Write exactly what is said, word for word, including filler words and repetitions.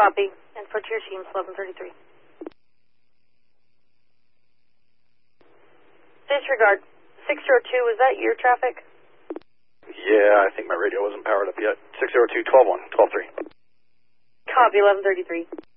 Copy. And for your teams, eleven thirty-three. Disregard. six zero two, is that your traffic? Yeah, I think my radio wasn't powered up yet. six zero two, twelve one, twelve three. Copy, eleven thirty-three.